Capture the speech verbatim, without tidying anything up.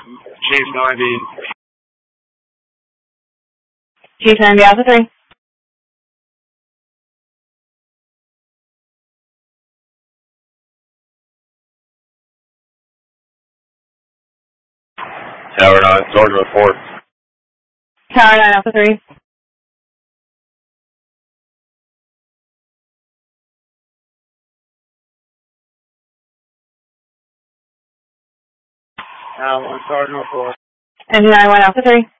Chief ninety. Chief ninety, Alpha three. Tower nine, Georgia report. Tower nine, Alpha three. Tower one, Sergeant report. Engine nine one, Alpha three.